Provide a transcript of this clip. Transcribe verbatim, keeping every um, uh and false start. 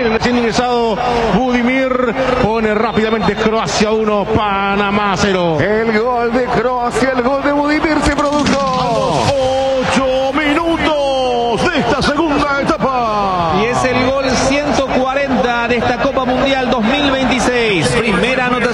El recién ingresado Budimir pone rápidamente Croacia uno, Panamá cero. El gol de Croacia, el gol de Budimir se produjo ocho minutos de esta segunda etapa. Y es el gol ciento cuarenta de esta Copa Mundial dos mil veintiséis. Primera anotación